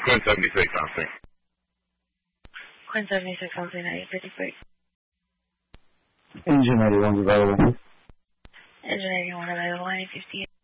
Quinn 76 on scene. Quinn 76 on scene at 8:53. Engine 81's available. Engine 81 available at 8:58.